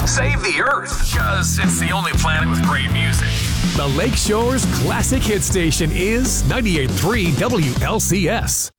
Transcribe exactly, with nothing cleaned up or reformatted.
Save the Earth, because it's the only planet with great music. The Lakeshore's classic hit station is ninety-eight point three W L C S.